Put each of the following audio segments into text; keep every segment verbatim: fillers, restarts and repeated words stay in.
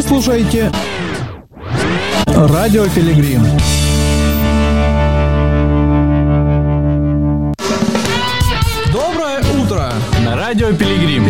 слушаете Радио Пилигрим. Доброе утро на Радио Пилигрим.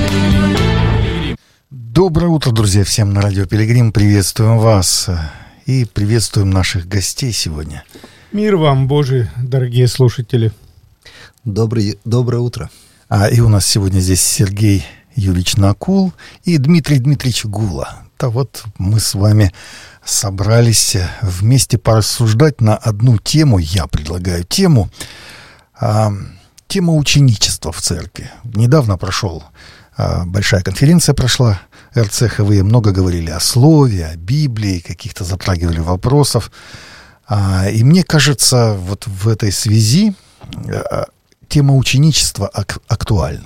Доброе утро, друзья, всем на Радио Пилигрим. Приветствуем вас и приветствуем наших гостей сегодня. Мир вам, Божий, дорогие слушатели. Добрый, доброе утро. А и у нас сегодня здесь Сергей Юрьевич Накул и Дмитрий Дмитриевич Гула. Да вот мы с вами собрались вместе порассуждать на одну тему. Я предлагаю тему. А, тема ученичества в церкви. Недавно прошел, а, большая конференция прошла, эр цэ ха вэ. Много говорили о слове, о Библии, каких-то затрагивали вопросов. А, и мне кажется, вот в этой связи а, тема ученичества ак- актуальна.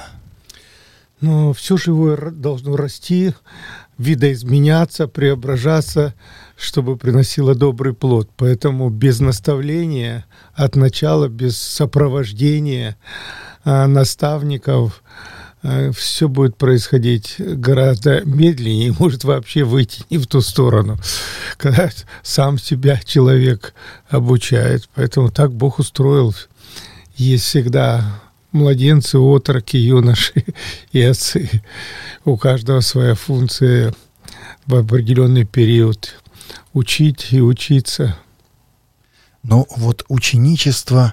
Но все живое должно расти, видоизменяться, преображаться, чтобы приносило добрый плод. Поэтому без наставления от начала, без сопровождения а, наставников а, все будет происходить гораздо медленнее и может вообще выйти не в ту сторону, когда сам себя человек обучает. Поэтому так Бог устроил. Есть всегда младенцы, отроки, юноши и отцы. У каждого своя функция в определенный период. Учить и учиться. Ну, вот ученичество,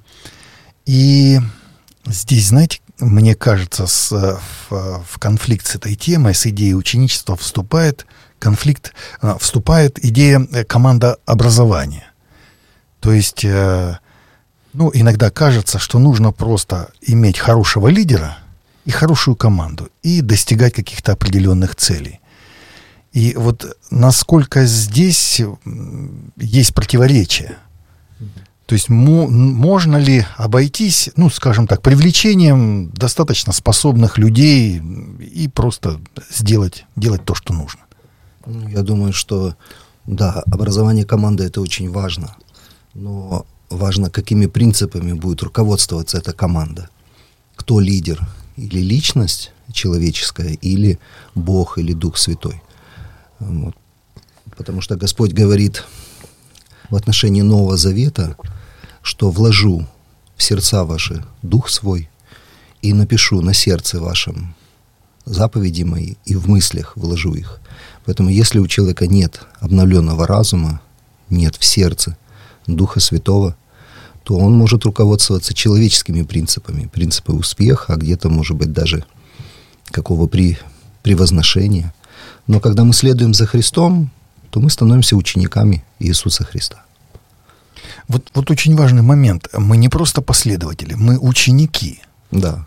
и здесь, знаете, мне кажется, с, в, в конфликт с этой темой, с идеей ученичества вступает конфликт, вступает идея командообразования. То есть, ну, иногда кажется, что нужно просто иметь хорошего лидера и хорошую команду и достигать каких-то определенных целей. И вот насколько здесь есть противоречие. То есть мо- можно ли обойтись, ну, скажем так, привлечением достаточно способных людей и просто сделать, делать то, что нужно? Я думаю, что да, образование команды — это очень важно. Но важно, какими принципами будет руководствоваться эта команда. Кто лидер? Или личность человеческая, или Бог, или Дух Святой. Вот. Потому что Господь говорит в отношении Нового Завета, что вложу в сердца ваши Дух Свой и напишу на сердце вашем заповеди мои, и в мыслях вложу их. Поэтому если у человека нет обновленного разума, нет в сердце Духа Святого, то он может руководствоваться человеческими принципами, принципы успеха, а где-то, может быть, даже какого при, превозношения. Но когда мы следуем за Христом, то мы становимся учениками Иисуса Христа. Вот, вот очень важный момент. Мы не просто последователи, мы ученики. Да.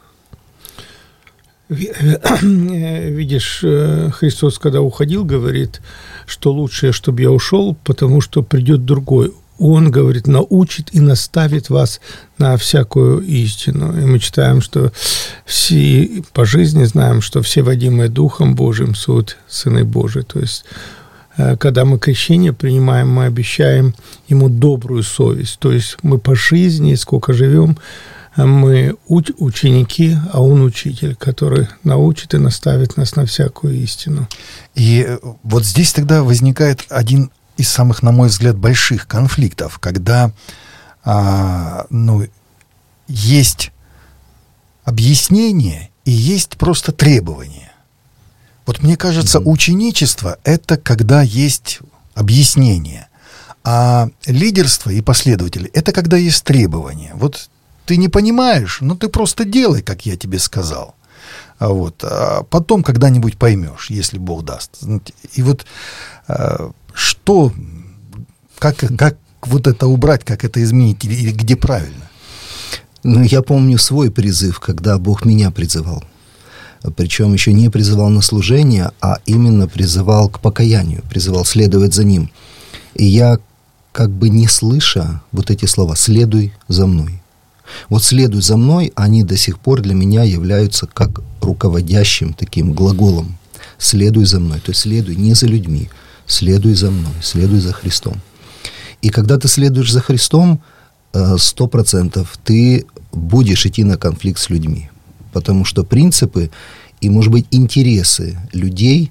Видишь, Христос, когда уходил, говорит, что лучше, чтобы я ушел, потому что придет другой. Он, говорит, научит и наставит вас на всякую истину. И мы читаем, что все по жизни знаем, что все водимые Духом Божиим суть Сыны Божии. То есть, когда мы крещение принимаем, мы обещаем Ему добрую совесть. То есть мы по жизни, сколько живем, мы уч- ученики, а Он учитель, который научит и наставит нас на всякую истину. И вот здесь тогда возникает один из самых, на мой взгляд, больших конфликтов, когда а, ну, есть объяснение и есть просто требование. Вот мне кажется, mm-hmm. ученичество — это когда есть объяснение, а лидерство и последователи — это когда есть требования. Вот ты не понимаешь, ну ты просто делай, как я тебе сказал. А вот, а потом когда-нибудь поймешь, если Бог даст. И вот что, как, как вот это убрать, как это изменить, или где правильно? Ну, я помню свой призыв, когда Бог меня призывал. Причем еще не призывал на служение, а именно призывал к покаянию, призывал следовать за Ним. И я, как бы не слыша вот эти слова «следуй за мной». Вот «следуй за мной», они до сих пор для меня являются как руководящим таким глаголом. «Следуй за мной», то есть следуй не за людьми, следуй за мной, следуй за Христом. И когда ты следуешь за Христом, сто процентов ты будешь идти на конфликт с людьми. Потому что принципы и, может быть, интересы людей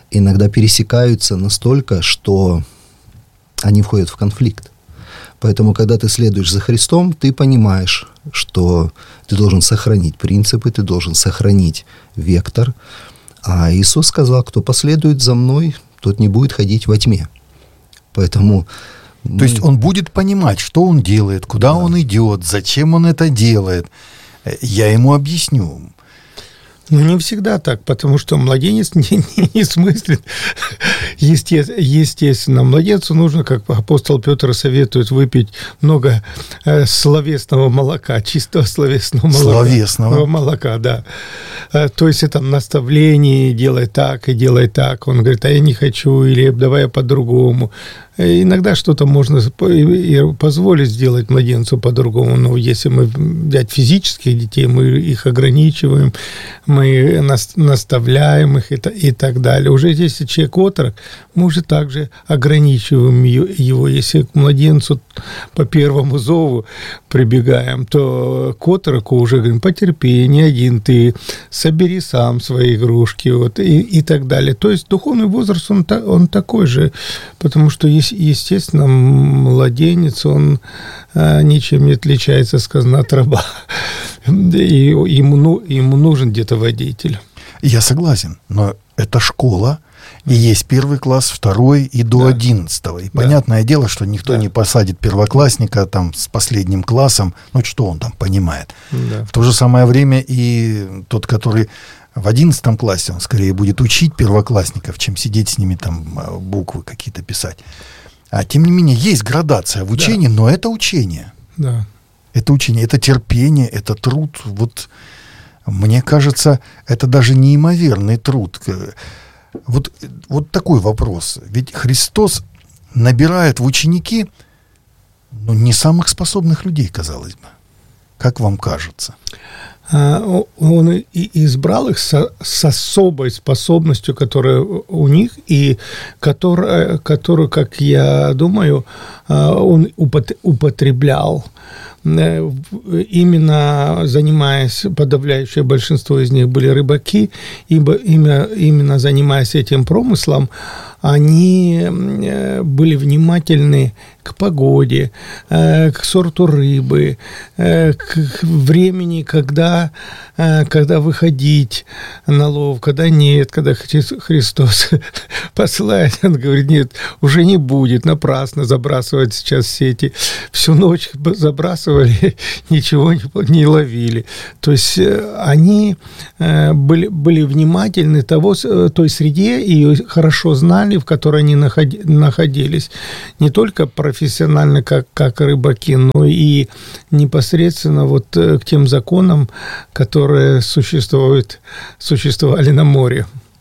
иногда пересекаются настолько, что они входят в конфликт. Поэтому, когда ты следуешь за Христом, ты понимаешь, что ты должен сохранить принципы, ты должен сохранить вектор. А Иисус сказал, кто последует за мной, тот не будет ходить во тьме. Поэтому... То есть он будет понимать, что он делает, куда да. он идет, зачем он это делает. Я ему объясню. Ну, не всегда так, потому что младенец не, не, не смыслит. Есте, естественно, младенцу нужно, как апостол Петр советует, выпить много э, словесного молока, чистого словесного молока. Словесного. Молока, да. Э, то есть это наставление, делай так и делай так. Он говорит, а я не хочу, или давай я по-другому. Иногда что-то можно позволить сделать младенцу по-другому, но если мы взять физических детей, мы их ограничиваем, мы наставляем их и так далее. Уже если человек отрок, мы уже также ограничиваем его. Если к младенцу по первому зову прибегаем, то к отроку уже говорим, потерпи, не один ты, собери сам свои игрушки, вот, и, и так далее. То есть духовный возраст, он, он такой же, потому что есть естественно, младенец, он а, ничем не отличается, сказано, от раба. И ему, ну, ему нужен где-то водитель. Я согласен, но это школа, и есть первый класс, второй и до да. одиннадцатого. И да. понятное дело, что никто да. не посадит первоклассника там с последним классом, ну что он там понимает. Да. В то же самое время и тот, который... В одиннадцатом классе он скорее будет учить первоклассников, чем сидеть с ними там буквы какие-то писать. А тем не менее, есть градация в учении, да. но это учение. Да. Это учение, это терпение, это труд. Вот мне кажется, это даже неимоверный труд. Вот, вот такой вопрос. Ведь Христос набирает в ученики, ну, не самых способных людей, казалось бы. Как вам кажется? Он и избрал их со, с особой способностью, которая у них, и которая, которую, как я думаю, он употреблял, именно занимаясь, подавляющее большинство из них были рыбаки, ибо именно, именно занимаясь этим промыслом, они были внимательны к погоде, к сорту рыбы, к времени, когда, когда выходить на лов, когда нет, когда Христос посылает, он говорит, нет, уже не будет, напрасно забрасывать сейчас сети. Всю ночь забрасывали, ничего не, не ловили. То есть они были, были внимательны того, той среде и хорошо знали, в которой они находились. Не только профессионально, как, как рыбаки, но и непосредственно вот к тем законам, которые существуют, существовали на море.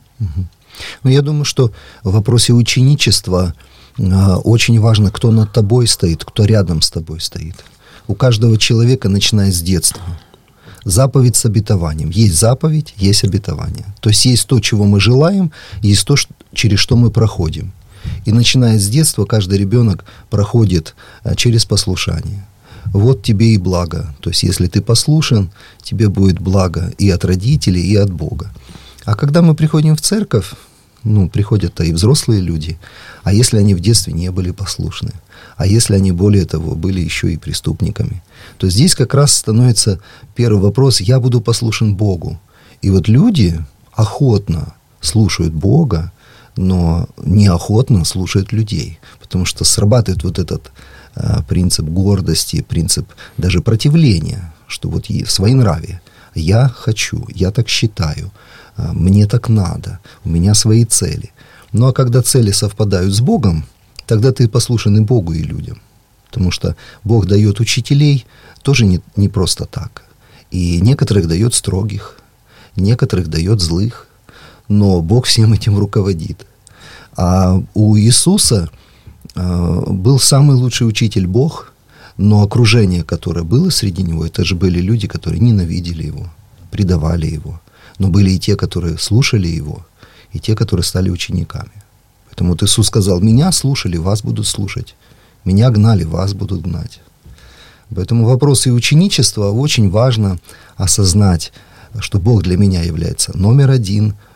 Ну, я думаю, что в вопросе ученичества очень важно, кто над тобой стоит, кто рядом с тобой стоит. У каждого человека, начиная с детства, заповедь с обетованием. Есть заповедь, есть обетование. То есть есть то, чего мы желаем, есть то, через что мы проходим. И начиная с детства, каждый ребенок проходит через послушание. Вот тебе и благо. То есть если ты послушен, тебе будет благо и от родителей, и от Бога. А когда мы приходим в церковь, ну, приходят-то и взрослые люди, а если они в детстве не были послушны, а если они, более того, были еще и преступниками, то здесь как раз становится первый вопрос: я буду послушен Богу. И вот люди охотно слушают Бога, но неохотно слушают людей, потому что срабатывает вот этот а, принцип гордости, принцип даже противления, что вот своенравие. Я хочу, я так считаю, а, мне так надо, у меня свои цели. Ну а когда цели совпадают с Богом, тогда ты послушен и Богу, и людям. Потому что Бог дает учителей тоже не, не просто так. И некоторых дает строгих, некоторых дает злых, но Бог всем этим руководит. А у Иисуса э, был самый лучший учитель Бог, но окружение, которое было среди него, это же были люди, которые ненавидели его, предавали его. Но были и те, которые слушали его, и те, которые стали учениками. Поэтому вот Иисус сказал: меня слушали, вас будут слушать. Меня гнали, вас будут гнать. Поэтому в вопросе ученичества очень важно осознать, что Бог для меня является номер один,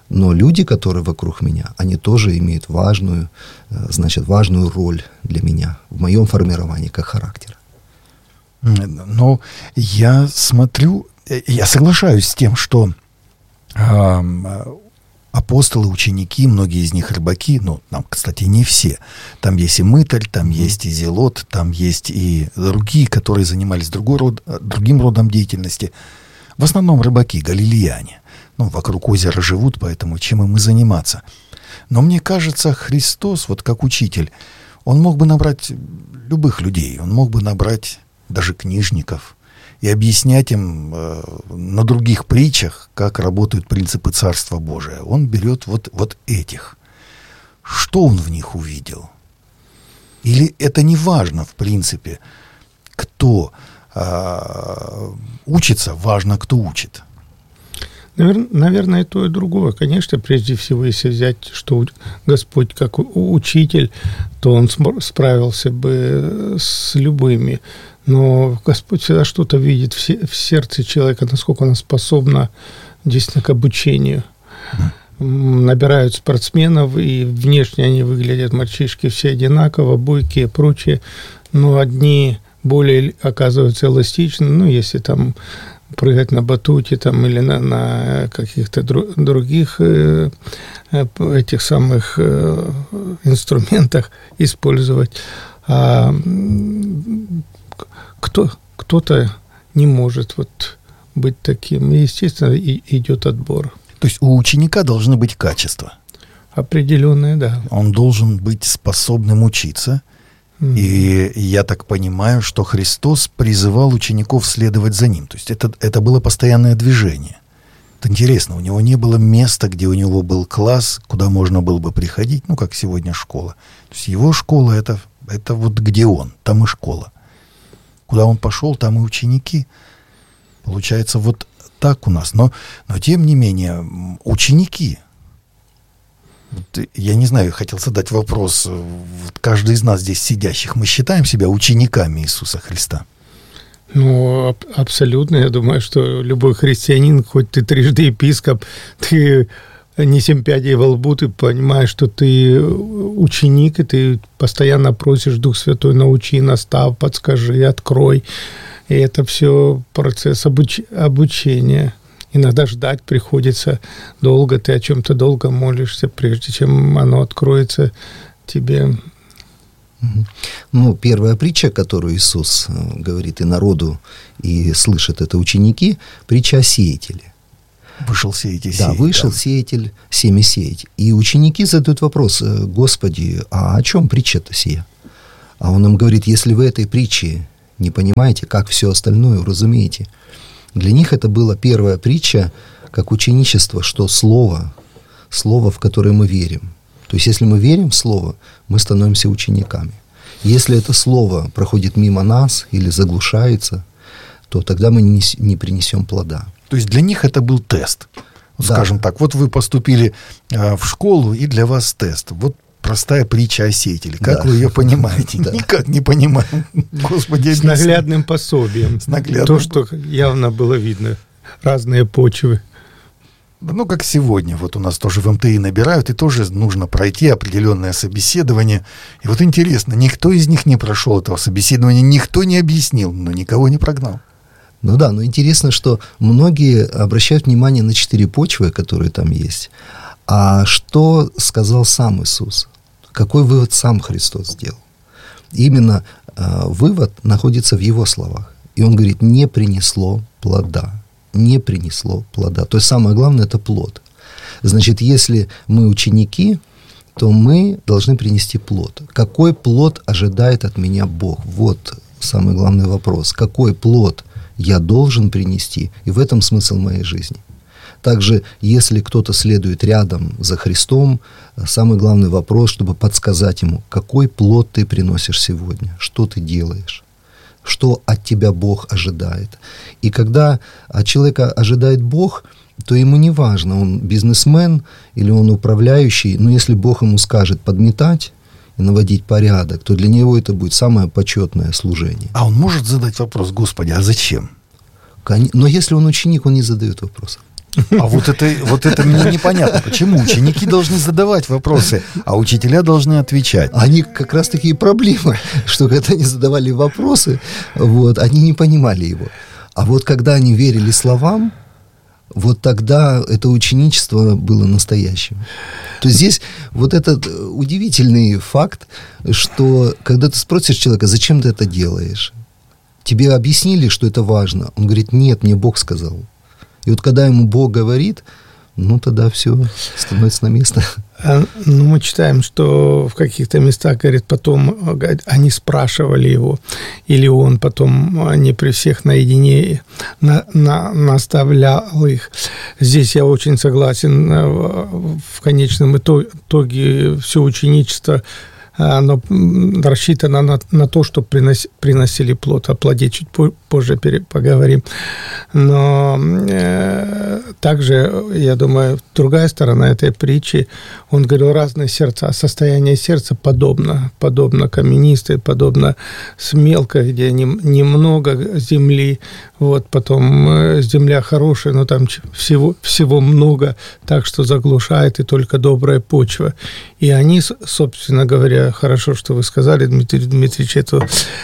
Но люди, которые вокруг меня, они тоже имеют важную, значит, важную роль для меня в моем формировании как характера. Но я смотрю, я соглашаюсь с тем, что э, апостолы, ученики, многие из них рыбаки, ну, там, кстати, не все. Там есть и мытарь, там mm-hmm. есть и зелот, там есть и другие, которые занимались другой род, другим родом деятельности. В основном рыбаки, галилеяне. Ну, вокруг озера живут, поэтому чем им и заниматься. Но мне кажется, Христос, вот как учитель, он мог бы набрать любых людей, он мог бы набрать даже книжников и объяснять им э, на других притчах, как работают принципы Царства Божия. Он берет вот, вот этих. Что он в них увидел? Или это не важно, в принципе, кто э, учится, важно, кто учит? Наверное, и то, и другое. Конечно, прежде всего, если взять, что Господь как учитель, то Он справился бы с любыми. Но Господь всегда что-то видит в сердце человека, насколько она способна действительно к обучению. Набирают спортсменов, и внешне они выглядят, мальчишки, все одинаково, бойкие, прочее. Но одни более оказываются эластичны, ну, если там прыгать на батуте там, или на, на каких-то дру, других э, этих самых э, инструментах использовать. А кто, кто-то не может вот быть таким. И, естественно, и, идет отбор. То есть у ученика должны быть качества? Определенные, да. Он должен быть способным учиться. И я так понимаю, что Христос призывал учеников следовать за Ним. То есть это, это было постоянное движение. Это интересно, у него не было места, где у него был класс, куда можно было бы приходить, ну, как сегодня школа. То есть его школа это, — это вот где он, там и школа. Куда он пошел, там и ученики. Получается, вот так у нас. Но, но тем не менее, ученики... Я не знаю, хотел задать вопрос. Каждый из нас здесь сидящих, мы считаем себя учениками Иисуса Христа? Ну, аб- абсолютно. Я думаю, что любой христианин, хоть ты трижды епископ, ты не семь пядей во лбу, ты понимаешь, что ты ученик, и ты постоянно просишь: Дух Святой, научи, настав, подскажи, открой. И это все процесс обуч- обучения. Иногда ждать приходится долго, ты о чем-то долго молишься, прежде чем оно откроется тебе. Ну, первая притча, которую Иисус говорит и народу, и слышат это ученики, притча о сеятеле. Вышел сеять и сеять. Да, вышел да. сеятель, семя сеять. И ученики задают вопрос: Господи, а о чем притча-то сия? А он им говорит: если вы этой притчи не понимаете, как все остальное уразумеете? Для них это была первая притча, как ученичество, что слово, слово, в которое мы верим. То есть, если мы верим в слово, мы становимся учениками. Если это слово проходит мимо нас или заглушается, то тогда мы не, не принесем плода. То есть, для них это был тест. Да. Скажем так, вот вы поступили э, в школу, и для вас тест. Вот простая притча о сеятеле. Как да. вы ее понимаете? Да. Никак не понимаем. Господи, с наглядным пособием. С наглядным... То, что явно было видно. Разные почвы. Ну, как сегодня. Вот у нас тоже в эм тэ и набирают, и тоже нужно пройти определенное собеседование. И вот интересно, никто из них не прошел этого собеседования, никто не объяснил, но никого не прогнал. Ну да, но интересно, что многие обращают внимание на четыре почвы, которые там есть. А что сказал сам Иисус? Какой вывод сам Христос сделал? Именно э, вывод находится в Его словах. И Он говорит: не принесло плода. Не принесло плода. То есть самое главное — это плод. Значит, если мы ученики, то мы должны принести плод. Какой плод ожидает от меня Бог? Вот самый главный вопрос. Какой плод я должен принести? И в этом смысл моей жизни. Также, если кто-то следует рядом за Христом, самый главный вопрос, чтобы подсказать ему: какой плод ты приносишь сегодня, что ты делаешь, что от тебя Бог ожидает. И когда от человека ожидает Бог, то ему не важно, он бизнесмен или он управляющий, но если Бог ему скажет подметать и наводить порядок, то для него это будет самое почетное служение. А он может задать вопрос: Господи, а зачем? Но если он ученик, он не задает вопроса. А вот это, вот это мне непонятно. Почему ученики должны задавать вопросы, а учителя должны отвечать? Они как раз такие проблемы, что когда они задавали вопросы, вот, они не понимали его. А вот когда они верили словам, вот тогда это ученичество было настоящим. То есть здесь вот этот удивительный факт, что когда ты спросишь человека, зачем ты это делаешь, тебе объяснили, что это важно. Он говорит, нет, мне Бог сказал. И вот когда ему Бог говорит, ну тогда все становится на место. Ну, мы читаем, что в каких-то местах, говорит, потом они спрашивали его, или он потом не при всех наедине на, на, наставлял их. Здесь я очень согласен. В конечном итоге все ученичество, оно рассчитано на, на то, чтобы принос, приносили плод. О плоде чуть позже поговорим. Но э, также, я думаю, другая сторона этой притчи, он говорил, разные сердца. Состояние сердца подобно, подобно каменистой, подобно смелкой, где немного земли, вот, потом земля хорошая, но там всего, всего много, так что заглушает, и только добрая почва. И они, собственно говоря, хорошо, что вы сказали, Дмитрий Дмитриевич, эту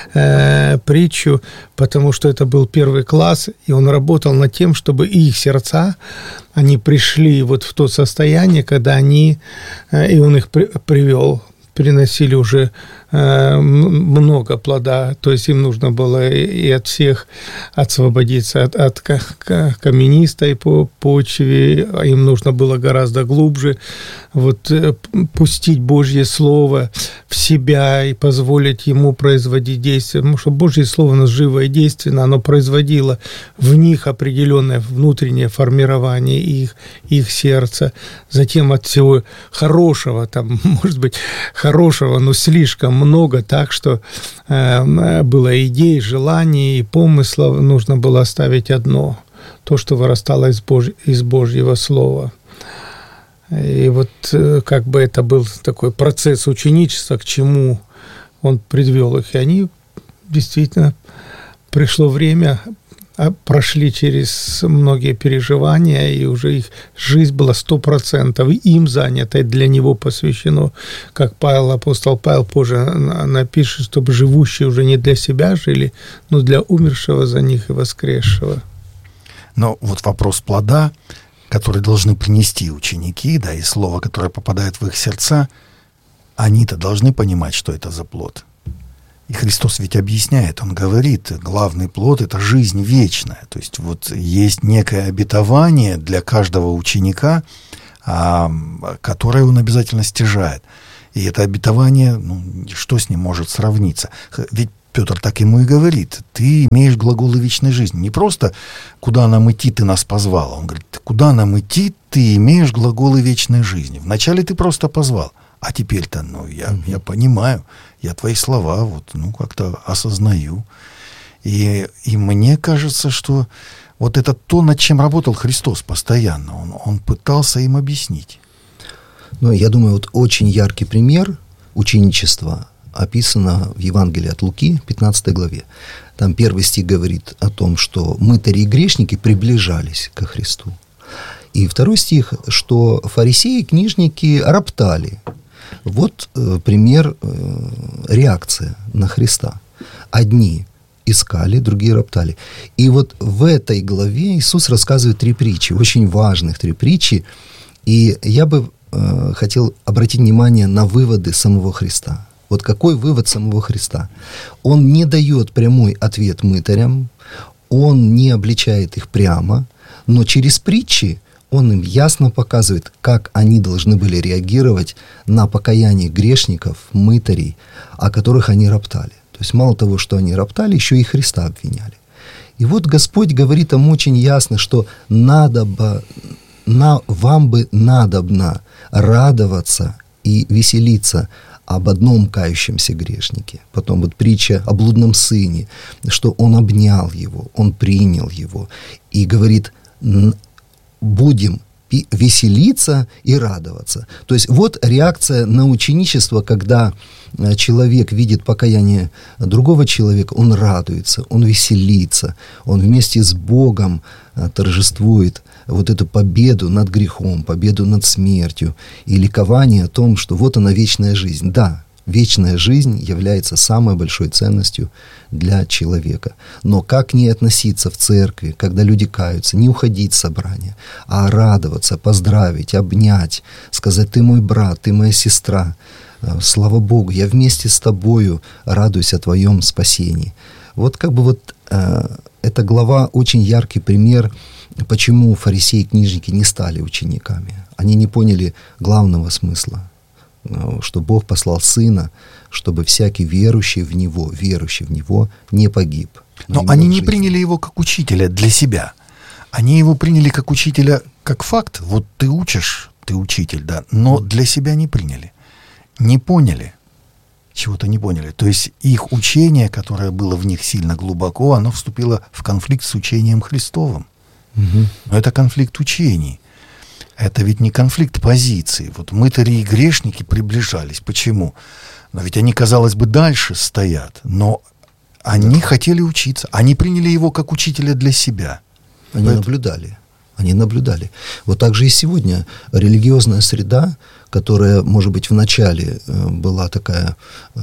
э, притчу, потому что это был первый класс, и он работал над тем, чтобы их сердца, они пришли вот в то состояние, когда они, э, и он их при, привел, приносили уже э, много плода, то есть им нужно было и от всех освободиться, от, от каменистой почвы, им нужно было гораздо глубже вот, пустить Божье Слово в себя и позволить ему производить действие, потому что Божье Слово у нас живое и действенно, оно производило в них определенное внутреннее формирование их, их сердца, затем от всего хорошего, там, может быть, хорошего, но слишком много, так что э, было идей, желаний и помыслов, нужно было оставить одно, то, что вырастало из, Божь... из Божьего Слова. И вот э, как бы это был такой процесс ученичества, к чему он привел их, и они действительно, пришло время, прошли через многие переживания, и уже их жизнь была сто процентов им занята, и для него посвящено, как Павел, апостол Павел позже напишет, чтобы живущие уже не для себя жили, но для умершего за них и воскресшего. Но вот вопрос плода, который должны принести ученики, да, и слово, которое попадает в их сердца, они-то должны понимать, что это за плод. И Христос ведь объясняет, Он говорит, главный плод – это жизнь вечная. То есть вот есть некое обетование для каждого ученика, а, которое он обязательно стяжает. И это обетование, ну, что с ним может сравниться? Ведь Петр так ему и говорит, ты имеешь глаголы вечной жизни. Не просто «куда нам идти, ты нас позвал». Он говорит, куда нам идти, ты имеешь глаголы вечной жизни. Вначале ты просто позвал. А теперь-то, ну, я, mm-hmm. я понимаю, я твои слова вот, ну, как-то осознаю. И, и мне кажется, что вот это то, над чем работал Христос постоянно. Он, он пытался им объяснить. Ну, я думаю, вот очень яркий пример ученичества описано в Евангелии от Луки, пятнадцатой главе. Там первый стих говорит о том, что мытари и грешники приближались ко Христу. И второй стих, что фарисеи и книжники роптали. Вот э, пример, э, реакция на Христа. Одни искали, другие роптали. И вот в этой главе Иисус рассказывает три притчи, очень важных три притчи. И я бы э, хотел обратить внимание на выводы самого Христа. Вот какой вывод самого Христа? Он не дает прямой ответ мытарям, он не обличает их прямо, но через притчи он им ясно показывает, как они должны были реагировать на покаяние грешников, мытарей, о которых они роптали. То есть мало того, что они роптали, еще и Христа обвиняли. И вот Господь говорит им очень ясно, что надо бы, на, вам бы надобно радоваться и веселиться об одном кающемся грешнике. Потом вот притча о блудном сыне, что он обнял его, он принял его. И говорит, будем веселиться и радоваться. То есть вот реакция на ученичество, когда человек видит покаяние другого человека, он радуется, он веселится, он вместе с Богом торжествует вот эту победу над грехом, победу над смертью и ликование о том, что вот она вечная жизнь. Да, вечная жизнь является самой большой ценностью для человека. Но как не относиться в церкви, когда люди каются, не уходить с собрания, а радоваться, поздравить, обнять, сказать: ты мой брат, ты моя сестра, слава Богу, я вместе с тобою радуюсь о твоем спасении. Вот как бы вот э, эта глава очень яркий пример, почему фарисеи и книжники не стали учениками. Они не поняли главного смысла, что Бог послал Сына, чтобы всякий верующий в Него, верующий в Него не погиб. Но, но они не приняли Его как учителя для себя. Они Его приняли как учителя, как факт. Вот ты учишь, ты учитель, да, но для себя не приняли. Не поняли. Чего-то не поняли. То есть их учение, которое было в них сильно глубоко, оно вступило в конфликт с учением Христовым. Угу. Но это конфликт учений. Это ведь не конфликт позиций. Вот мытари и грешники приближались. Почему? Но ведь они, казалось бы, дальше стоят. Но они да. хотели учиться. Они приняли его как учителя для себя. Они Поэтому... наблюдали. Они наблюдали. Вот так же и сегодня религиозная среда, которая, может быть, вначале была такая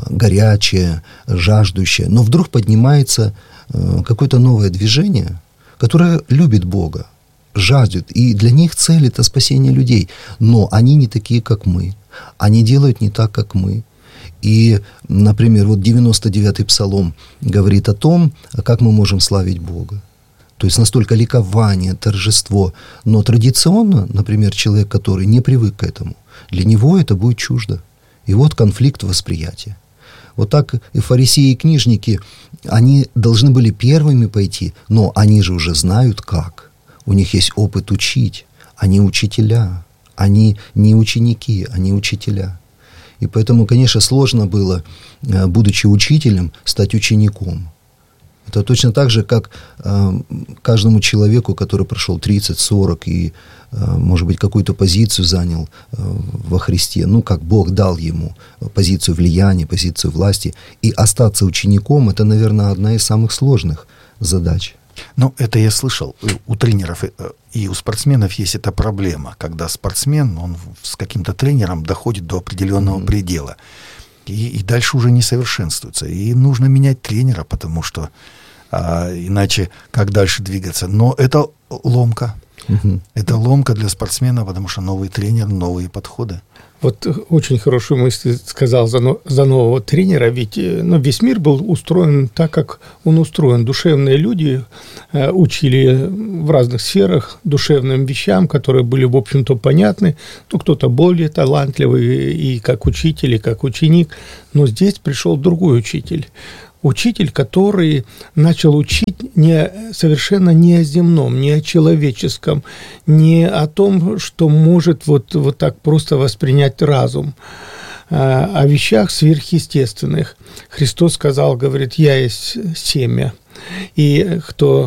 горячая, жаждущая, но вдруг поднимается какое-то новое движение, которое любит Бога, жаждет, и для них цель — это спасение людей. Но они не такие, как мы. Они делают не так, как мы. И, например, вот девяносто девятый псалом говорит о том, как мы можем славить Бога. То есть настолько ликование, торжество. Но традиционно, например, человек, который не привык к этому, для него это будет чуждо. И вот конфликт восприятия. Вот так и фарисеи, и книжники, они должны были первыми пойти, но они же уже знают как. У них есть опыт учить. Они учителя. Они не ученики, они учителя. И поэтому, конечно, сложно было, будучи учителем, стать учеником. Это точно так же, как э, каждому человеку, который прошел тридцать сорок и, э, может быть, какую-то позицию занял э, во Христе, ну, как Бог дал ему позицию влияния, позицию власти, и остаться учеником — это, наверное, одна из самых сложных задач. Ну, это я слышал. У тренеров и у спортсменов есть эта проблема, когда спортсмен, он с каким-то тренером доходит до определенного mm-hmm. предела. И, и дальше уже не совершенствуется. И нужно менять тренера, потому что а, иначе как дальше двигаться? Но это ломка. Угу. Это ломка для спортсмена, потому что новый тренер, новые подходы. Вот очень хорошую мысль сказал за, за нового тренера, ведь ну, весь мир был устроен так, как он устроен. Душевные люди э, учили в разных сферах душевным вещам, которые были, в общем-то, понятны. Ну, кто-то более талантливый и как учитель, и как ученик. Но здесь пришел другой учитель. Учитель, который начал учить не, совершенно не о земном, не о человеческом, не о том, что может вот, вот так просто воспринять разум, а о вещах сверхъестественных. Христос сказал, говорит: «Я есть семя, и кто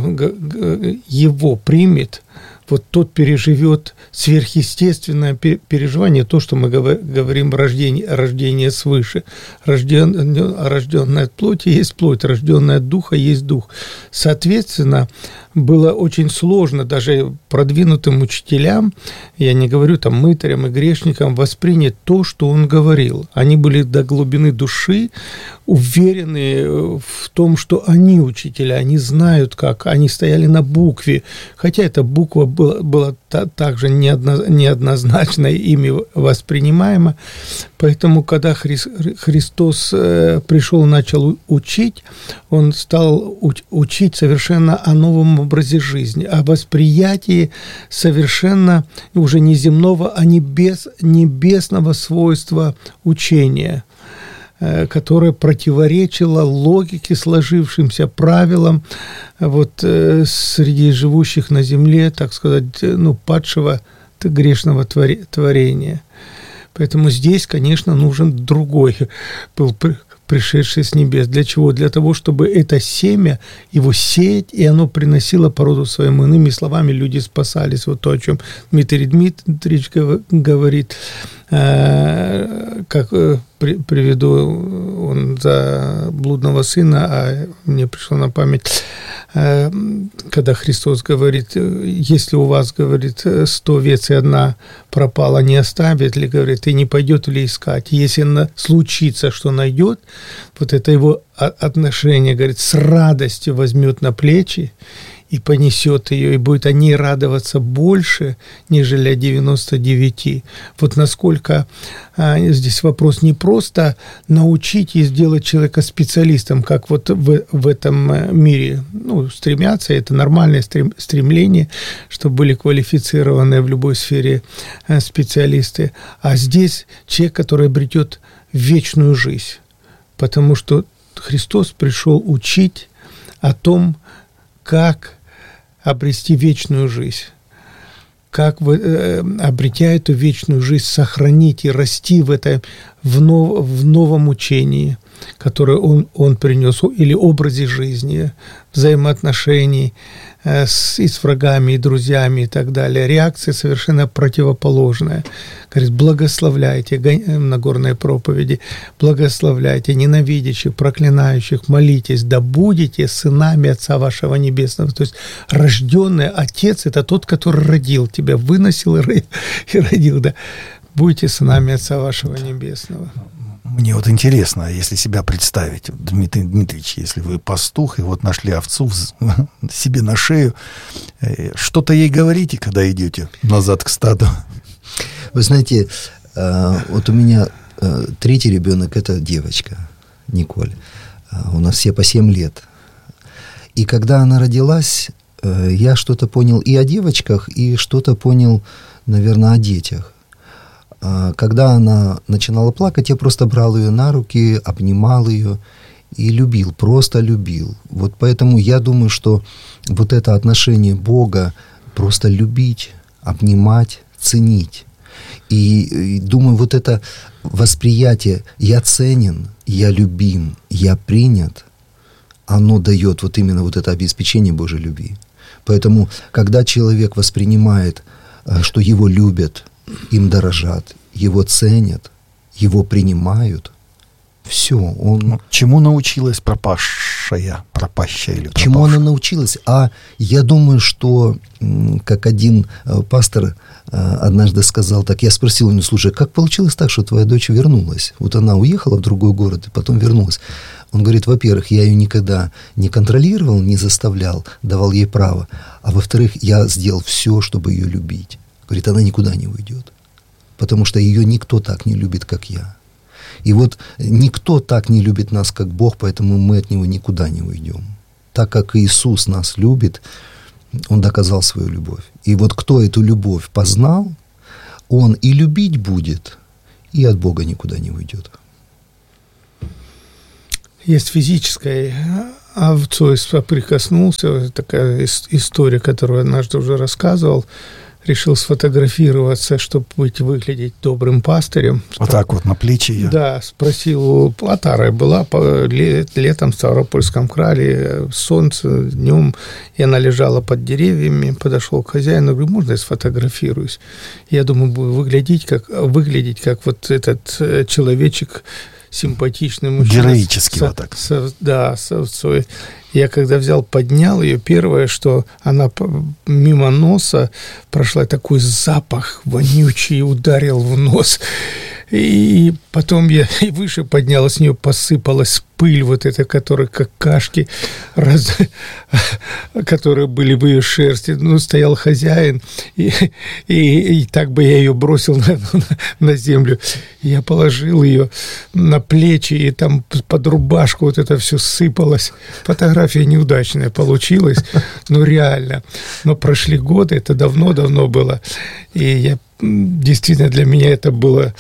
его примет, вот тот переживет сверхъестественное переживание, то, что мы говорим, рождение, рождение свыше. Рожден, рожденное от плоти есть плоть, рожденное от духа есть дух». Соответственно, было очень сложно даже продвинутым учителям, я не говорю там мытарям и грешникам, воспринять то, что он говорил. Они были до глубины души уверены в том, что они учителя, они знают как, они стояли на букве, хотя эта буква была, была та, также неодно, неоднозначно ими воспринимаема. Поэтому, когда Хри, Христос пришел и начал учить, он стал учить совершенно о новом образе жизни, о восприятии совершенно уже не земного, а небес, небесного свойства учения, которое противоречило логике, сложившимся правилам вот, среди живущих на земле, так сказать, ну, падшего грешного творения. Поэтому здесь, конечно, нужен другой был пришедшее с небес. Для чего? Для того, чтобы это семя, его сеять, и оно приносило породу своему. Иными словами, люди спасались. Вот то, о чем Дмитрий Дмитриевич говорит. Как приведу он за блудного сына, а мне пришло на память, когда Христос говорит, если у вас, говорит, сто овец и одна пропала, не оставит ли, говорит, и не пойдет ли искать. Если случится, что найдет, вот это его отношение, говорит, с радостью возьмет на плечи и понесет ее, и будет о ней радоваться больше, нежели о девяноста девяти. Вот насколько а, здесь вопрос не просто научить и сделать человека специалистом, как вот в, в этом мире, ну, стремятся, это нормальное стрем, стремление, чтобы были квалифицированные в любой сфере а, специалисты, а здесь человек, который обретет вечную жизнь, потому что Христос пришел учить о том, как обрести вечную жизнь, как вы, э, обретя эту вечную жизнь, сохранить и расти в, это, в, нов, в новом учении, которое он, он принес, или образе жизни, взаимоотношений э, с, и с врагами, и друзьями, и так далее. Реакция совершенно противоположная. Говорит, благословляйте, на Нагорной проповеди, благословляйте ненавидящих, проклинающих, молитесь, да будете сынами Отца вашего Небесного. То есть рожденный Отец – это тот, который родил тебя, выносил и родил. Да. Будете сынами Отца вашего Небесного. Мне вот интересно, если себя представить, Дмитрий Дмитриевич, если вы пастух, и вот нашли овцу себе на шею, что-то ей говорите, когда идете назад к стаду? Вы знаете, вот у меня третий ребенок – это девочка, Николь. У нас все по семь лет. И когда она родилась, я что-то понял и о девочках, и что-то понял, наверное, о детях. Когда она начинала плакать, я просто брал ее на руки, обнимал ее и любил, просто любил. Вот поэтому я думаю, что вот это отношение Бога просто любить, обнимать, ценить. И, и думаю, вот это восприятие «я ценен», «я любим», «я принят», оно дает вот именно вот это обеспечение Божьей любви. Поэтому, когда человек воспринимает, что его любят, им дорожат, его ценят, его принимают, все, он... Чему научилась пропавшая, пропащая или пропавшая? Чему она научилась? А я думаю, что, как один пастор однажды сказал так, я спросил у него, слушай, как получилось так, что твоя дочь вернулась? Вот она уехала в другой город и потом вернулась. Он говорит, во-первых, я ее никогда не контролировал, не заставлял, давал ей право. А во-вторых, я сделал все, чтобы ее любить. Говорит, она никуда не уйдет, потому что ее никто так не любит, как я. И вот никто так не любит нас, как Бог, поэтому мы от Него никуда не уйдем. Так как Иисус нас любит, Он доказал свою любовь. И вот кто эту любовь познал, он и любить будет, и от Бога никуда не уйдет. Есть физическая овцой соприкоснулся, такая история, которую однажды уже рассказывал. Решил сфотографироваться, чтобы быть, выглядеть добрым пастырем. Вот так вот, на плечи ее? Да, спросил, Атара была по, летом в Ставропольском крае, солнце, днем, и она лежала под деревьями, подошел к хозяину, говорю, можно я сфотографируюсь? Я думаю, буду выглядеть как, выглядеть как вот этот человечек, симпатичный мужчина. Героический со, вот так. Со, да, с овцой. Я когда взял, поднял ее, первое, что она мимо носа прошла, такой запах вонючий, ударил в нос. И потом я и выше поднял, с нее посыпалась пыль вот эта, которая как кашки, раз, которые были в ее шерсти. Ну, стоял хозяин, и, и, и так бы я ее бросил на, на, на землю. Я положил ее на плечи, и там под рубашку вот это все сыпалось. Фотография неудачная получилась, ну, реально. Но прошли годы, это давно-давно было. И я, действительно, для меня это было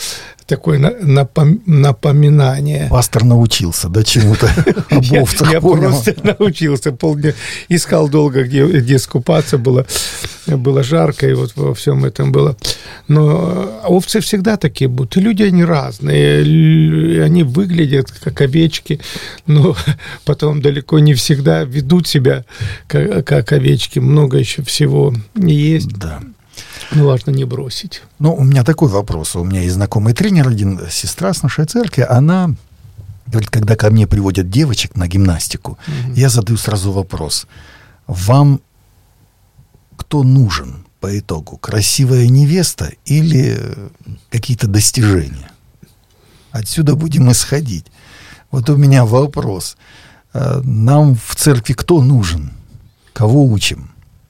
такое напом- напоминание. Пастор научился, да, чему-то об овцах. Я просто научился, полдня искал долго, где, где скупаться, было, было жарко, и вот во всем этом было. Но овцы всегда такие будут, и люди, они разные, они выглядят как овечки, но потом далеко не всегда ведут себя как, как овечки, много еще всего есть. Да. Ну, важно не бросить. Ну, у меня такой вопрос. У меня есть знакомый тренер, один, сестра с нашей церкви, она говорит, когда ко мне приводят девочек на гимнастику, угу. я задаю сразу вопрос. Вам кто нужен по итогу? Красивая невеста или какие-то достижения? Отсюда будем исходить. Вот у меня вопрос. Нам в церкви кто нужен? Кого учим?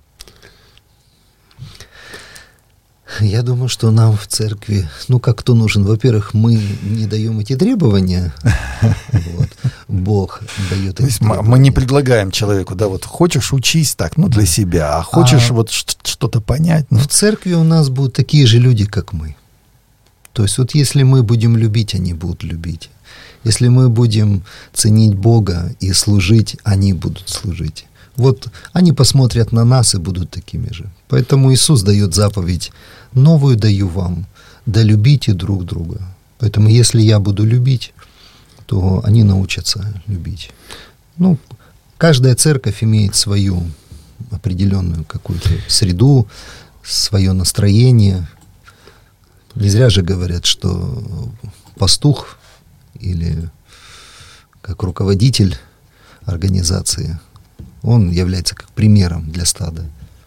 Я думаю, что нам в церкви, ну, как кто нужен? Во-первых, мы не даем эти требования. Вот. Бог дает эти требования. Мы не предлагаем человеку, да, вот хочешь учись так, ну, для себя, а хочешь а вот что-то понять. Ну. В церкви у нас будут такие же люди, как мы. То есть вот если мы будем любить, они будут любить. Если мы будем ценить Бога и служить, они будут служить. Вот они посмотрят на нас и будут такими же. Поэтому Иисус дает заповедь: новую даю вам, да любите друг друга. Поэтому если я буду любить, то они научатся любить. Ну, каждая церковь имеет свою определенную какую-то среду, свое настроение. Не зря же говорят, что пастух или как руководитель организации, он является как примером для стада.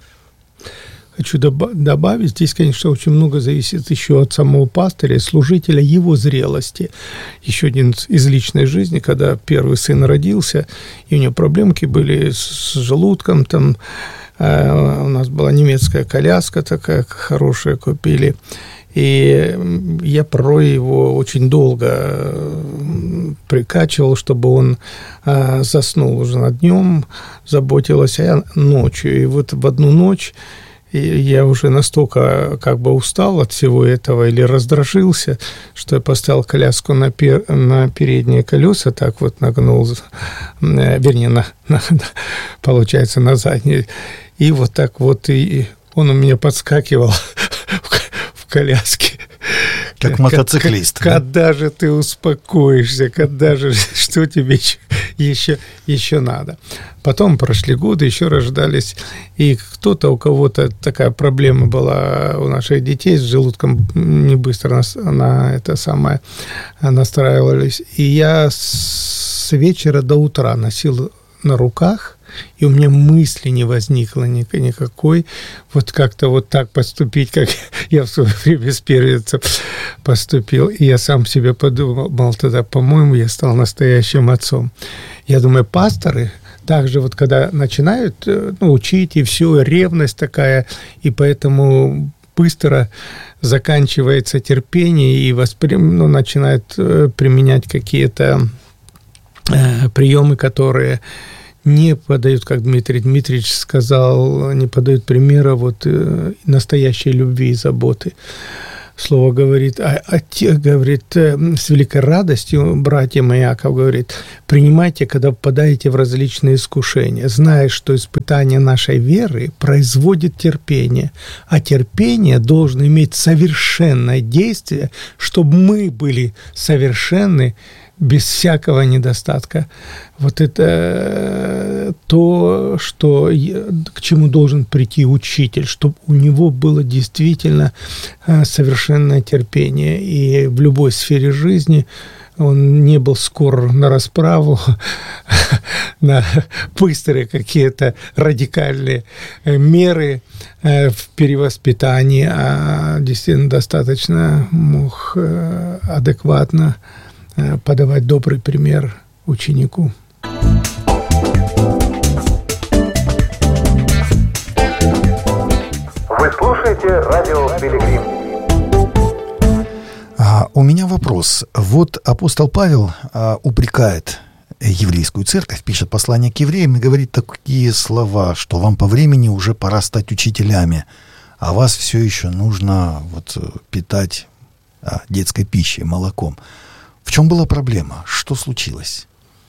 Хочу доб- добавить, здесь, конечно, очень много зависит еще от самого пастыря, служителя, его зрелости. Еще один из личной жизни, когда первый сын родился, и у него проблемки были с желудком, там э, у нас была немецкая коляска такая хорошая, купили, и я порой его очень долго прикачивал, чтобы он э, заснул уже на днем, заботилась, а я ночью. И вот в одну ночь и я уже настолько как бы устал от всего этого или раздражился, что я поставил коляску на, пер, на передние колеса, так вот нагнул, вернее, на, на, получается, на задние. И вот так вот и он у меня подскакивал в коляске. Как мотоциклист. Как, да? Когда же ты успокоишься, когда же, что тебе еще, еще, еще надо. Потом прошли годы, еще рождались, и кто-то, у кого-то такая проблема была у наших детей с желудком, не быстро на, на это самое настраивались. И я с вечера до утра носил на руках, и у меня мысли не возникло никакой, вот как-то вот так поступить, как я в свое время с первенцем поступил. И я сам себе подумал тогда, по-моему, я стал настоящим отцом. Я думаю, пасторы также вот когда начинают ну, учить, и все, ревность такая, и поэтому быстро заканчивается терпение, и восприм... ну, начинают применять какие-то э, приемы, которые не подают, как Дмитрий Дмитриевич сказал, не подают примера вот, э, настоящей любви и заботы. Слово говорит, а, а те, говорит, с великой радостью, братья мои, Иаков говорит, принимайте, когда попадаете в различные искушения, зная, что испытание нашей веры производит терпение, а терпение должно иметь совершенное действие, чтобы мы были совершенны без всякого недостатка. Вот это то, что, к чему должен прийти учитель, чтобы у него было действительно совершенное терпение. И в любой сфере жизни он не был скор на расправу, на быстрые какие-то радикальные меры в перевоспитании, а действительно достаточно мог адекватно подавать добрый пример ученику. Вы слушаете радио «Пилигрим». А, у меня вопрос. Вот апостол Павел а, упрекает еврейскую церковь, пишет послание к евреям и говорит такие слова, что вам по времени уже пора стать учителями, а вас все еще нужно вот, питать а, детской пищей, молоком. В чем была проблема? Что случилось?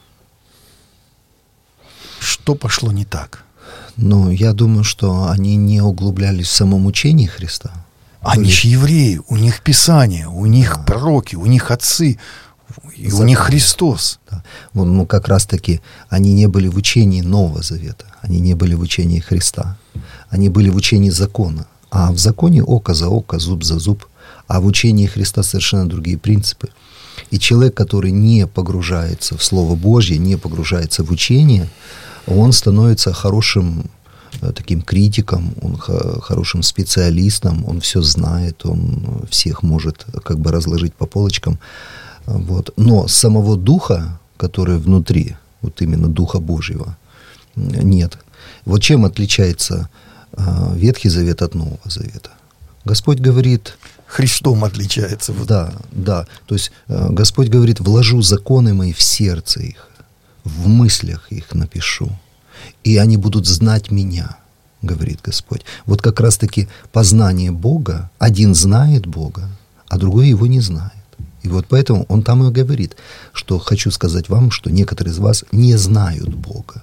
Что пошло не так? Ну, я думаю, что они не углублялись в самом учении Христа. Они есть... же евреи, у них Писание, у них да. пророки, у них отцы, и Закон. У них Христос. Да. Ну, как раз-таки, они не были в учении Нового Завета, они не были в учении Христа, они были в учении закона. А в законе око за око, зуб за зуб, а в учении Христа совершенно другие принципы. И человек, который не погружается в Слово Божье, не погружается в учение, он становится хорошим таким критиком, он хорошим специалистом, он все знает, он всех может как бы разложить по полочкам. Вот. Но самого Духа, который внутри, вот именно Духа Божьего, нет. Вот чем отличается Ветхий Завет от Нового Завета? Господь говорит... Христом отличается. Да, да. То есть Господь говорит, вложу законы мои в сердце их, в мыслях их напишу, и они будут знать меня, говорит Господь. Вот как раз-таки познание Бога, один знает Бога, а другой его не знает. И вот поэтому он там и говорит, что хочу сказать вам, что некоторые из вас не знают Бога.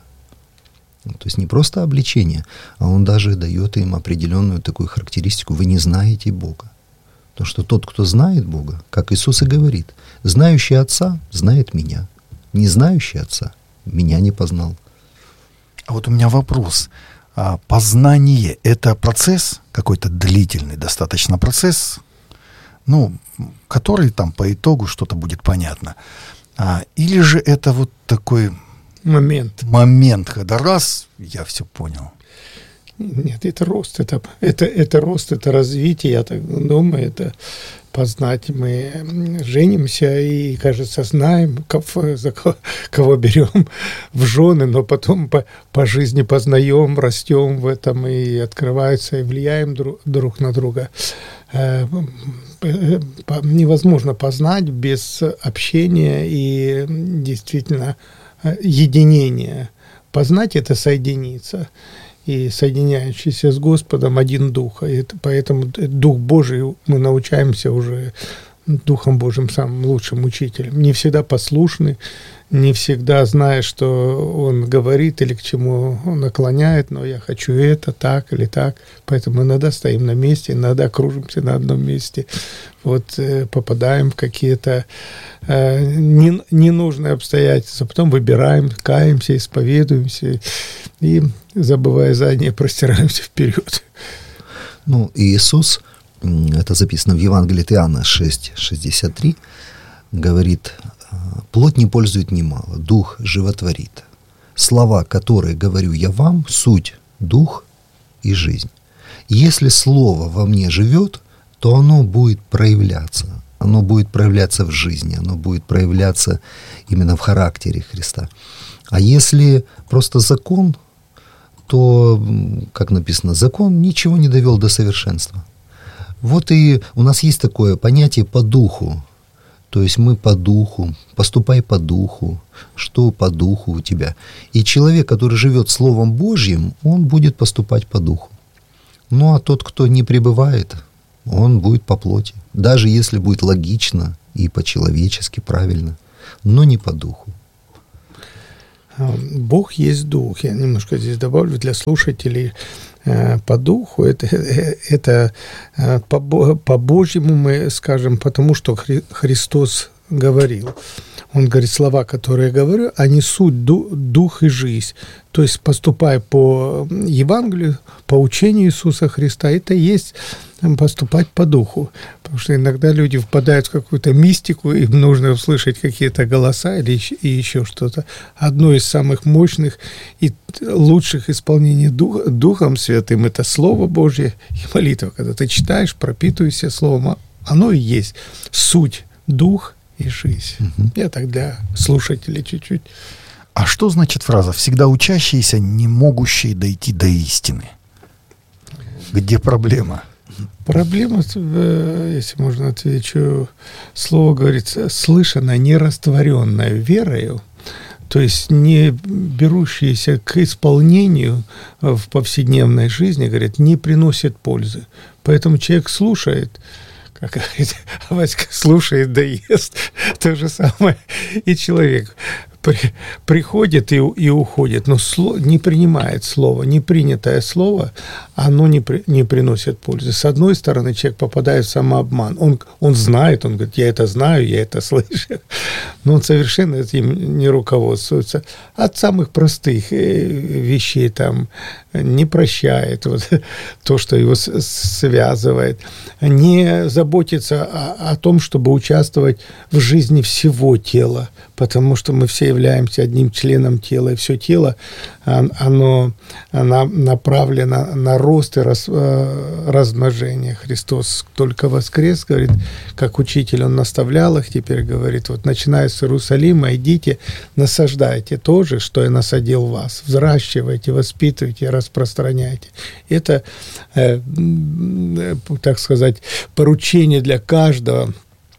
То есть не просто обличение, а он даже дает им определенную такую характеристику. Вы не знаете Бога. Потому что тот, кто знает Бога, как Иисус и говорит, знающий Отца знает меня. Не знающий Отца меня не познал. А вот у меня вопрос. А познание – это процесс, какой-то длительный достаточно процесс, ну, который там по итогу что-то будет понятно. А, или же это вот такой момент, момент, когда раз, я все понял. Нет, это рост, это, это, это рост, это развитие, я так думаю, это познать. Мы женимся и, кажется, знаем, кого, за кого, кого берем в жены, но потом по, по жизни познаем, растем в этом и открываются, и влияем друг, друг на друга. Невозможно познать без общения и действительно единения. Познать – это соединиться. И соединяющийся с Господом один Дух. И это, поэтому Дух Божий мы научаемся уже Духом Божьим самым лучшим учителем. Не всегда послушны, не всегда зная, что Он говорит или к чему Он наклоняет, но я хочу это, так или так. Поэтому иногда стоим на месте, иногда кружимся на одном месте. Вот э, попадаем в какие-то э, не, ненужные обстоятельства, потом выбираем, каемся, исповедуемся и, забывая заднее, простираемся вперед. Ну, и Иисус, это записано в Евангелии от Иоанна шесть шестьдесят три, говорит: «Плоть не пользует немало, дух животворит. Слова, которые говорю я вам, суть дух и жизнь. Если слово во мне живет, то оно будет проявляться. Оно будет проявляться в жизни, оно будет проявляться именно в характере Христа. А если просто закон, то, как написано, закон ничего не довел до совершенства». Вот и у нас есть такое понятие по духу. То есть мы по духу, поступай по духу, что по духу у тебя. И человек, который живет Словом Божьим, он будет поступать по духу. Ну а тот, кто не пребывает, он будет по плоти. Даже если будет логично и по-человечески правильно, но не по духу. Бог есть дух. Я немножко здесь добавлю для слушателей. По духу, это, это по, по Божьему мы скажем, потому что Хри, Христос говорил. Он говорит, слова, которые я говорю, они суть, дух, дух и жизнь. То есть, поступая по Евангелию, по учению Иисуса Христа, это и есть поступать по духу. Потому что иногда люди впадают в какую-то мистику, им нужно услышать какие-то голоса или и еще что-то. Одно из самых мощных и лучших исполнений дух, Духом Святым – это Слово Божье и молитва. Когда ты читаешь, пропитываешься Словом, оно и есть суть, дух и жизнь. Угу. Я так для слушателей чуть-чуть. А что значит фраза «всегда учащиеся, не могущие дойти до истины»? Где проблема? Проблема, если можно отвечу, слово говорится, слышанное, нерастворенное верою, то есть не берущиеся к исполнению в повседневной жизни, говорят, не приносит пользы. Поэтому человек слушает, как говорит, Васька слушает, да ест. То же самое и человек при, приходит и, и уходит, но слово, не принимает слово, непринятое слово, оно не, при, не приносит пользы. С одной стороны, человек попадает в самообман. Он, он знает, он говорит, я это знаю, я это слышу, но он совершенно этим не руководствуется. От самых простых вещей там не прощает вот, то, что его связывает, не заботится о, о том, чтобы участвовать в жизни всего тела, потому что мы все являемся одним членом тела, и все тело, оно, оно направлено на рост и раз, размножение. Христос только воскрес, говорит, как учитель, он наставлял их, теперь говорит, вот начиная с Иерусалима, идите, насаждайте то же, что я насадил вас, взращивайте, воспитывайте, распространяйте. Это, э, так сказать, поручение для каждого,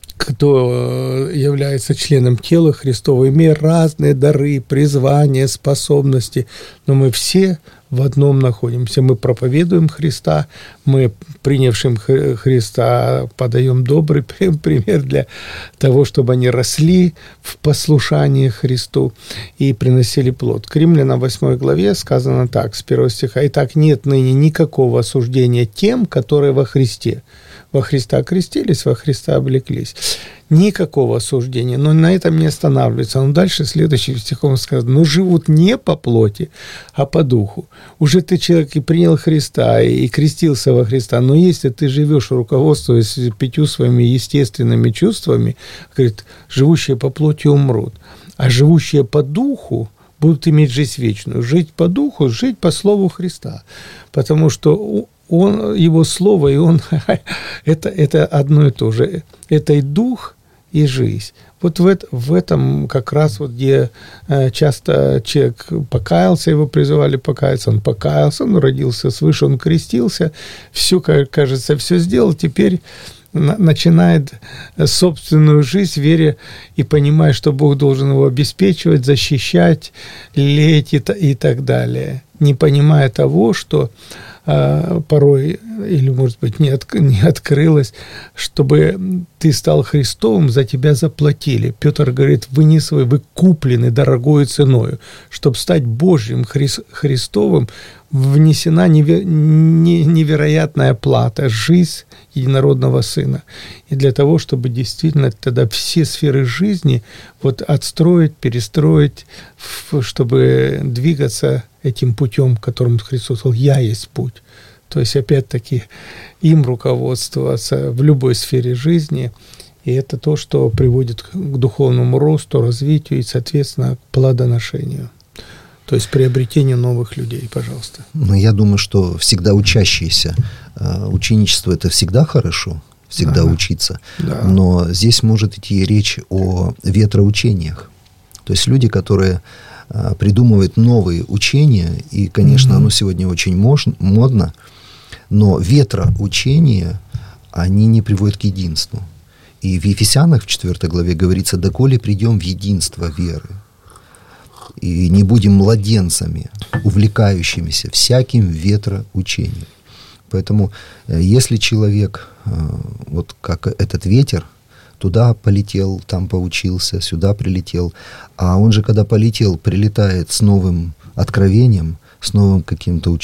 кто является членом тела Христова, имея разные дары, призвания, способности, но мы все в одном находимся. Мы проповедуем Христа, мы, принявшим Христа, подаем добрый пример для того, чтобы они росли в послушании Христу и приносили плод. К Римлянам восьмой главе сказано так, с первого стиха: «Итак, нет ныне никакого осуждения тем, которые во Христе». Во Христа крестились, во Христа облеклись. Никакого осуждения, но на этом не останавливается. Но дальше следующим стихом сказано: «Но живут не по плоти, а по духу». Уже ты, человек, и принял Христа, и крестился во Христа, но если ты живешь, руководствуясь пятью своими естественными чувствами, говорит, живущие по плоти умрут, а живущие по духу будут иметь жизнь вечную. Жить по духу, жить по слову Христа, потому что Он, его слово, и он, это, это одно и то же. Это и дух, и жизнь. Вот в, это, в этом как раз вот, где часто человек покаялся, его призывали покаяться, он покаялся, он родился свыше, он крестился, все, кажется, все сделал, теперь начинает собственную жизнь, веря и понимая, что Бог должен его обеспечивать, защищать, лелеять и, и так далее, не понимая того, что порой, или, может быть, не, от, не открылось, чтобы ты стал Христовым, за тебя заплатили. Петр говорит, вы не свои, вы куплены дорогою ценою. Чтобы стать Божьим, Хри- Христовым, внесена неве- не- невероятная плата, жизнь единородного Сына. И для того, чтобы действительно тогда все сферы жизни вот отстроить, перестроить, чтобы двигаться этим путем, которым Христос сказал, «Я есть путь». То есть, опять-таки, им руководствоваться в любой сфере жизни, и это то, что приводит к духовному росту, развитию и, соответственно, к плодоношению. То есть, приобретению новых людей, пожалуйста. Ну, я думаю, что всегда учащиеся. Ученичество – это всегда хорошо, всегда да. учиться. Да. Но здесь может идти речь о ветроучениях. То есть, люди, которые придумывают новые учения, и, конечно, mm-hmm. оно сегодня очень мож- модно, но ветроучения, они не приводят к единству. И в Ефесянах в четвёртой главе говорится, «Доколе придем в единство веры, и не будем младенцами, увлекающимися всяким ветроучением». Поэтому, если человек, вот как этот ветер, туда полетел, там поучился, сюда прилетел. А он же, когда полетел, прилетает с новым откровением, с новым каким-то учением.